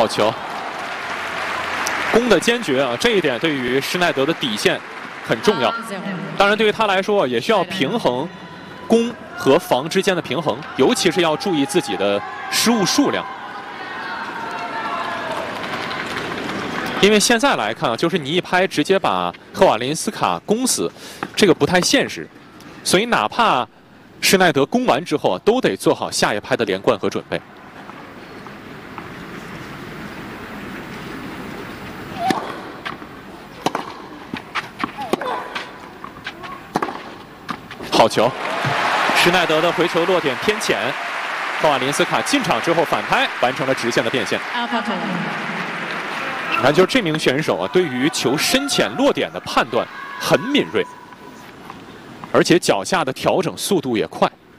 球，攻的坚决啊，这一点对于施耐德的底线很重要。当然，对于他来说也需要平衡攻和防之间的平衡，尤其是要注意自己的失误数量。因为现在来看啊，就是你一拍直接把赫瓦林斯卡攻死，这个不太现实。所以哪怕施耐德攻完之后啊，都得做好下一拍的连贯和准备。好球，施耐德的回球落点偏浅，赫瓦林斯卡进场之后反拍完成了直线的变现。你看，就是这名选手啊，对于球深浅落点的判断很敏锐，而且脚下的调整速度也快。